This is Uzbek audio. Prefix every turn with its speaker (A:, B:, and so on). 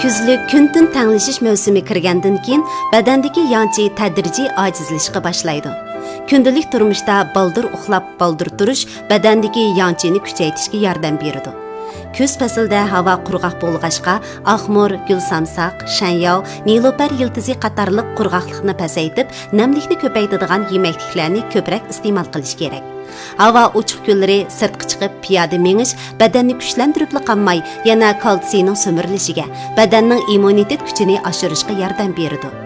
A: Kuzlik kun-tun tanglashish mavsumi kirgandan keyin badandagi yangi tadrijiy ojizlashishga boshlaydi. Kundalik turmushda baldir uxlab baldir turish badandagi yanchini kuchaytirishga yordam beradi. Kuz faslida havo qurg'oq bo'lg'ashqa oqmur, gulsamsaq, shanyov, nilopar yiltizi qatorliq qurg'oqlikni pasaytib, namlikni ko'paytiradigan yemekliklarni ko'proq iste'mol qilish kerak. Havo ochiq kunlari sirtqa chiqib piyoda menish badanni kuchlantirib qolmay, yana kalsiyning so'mirilishiga, badanning immunitet kuchini oshirishga yordam beradi.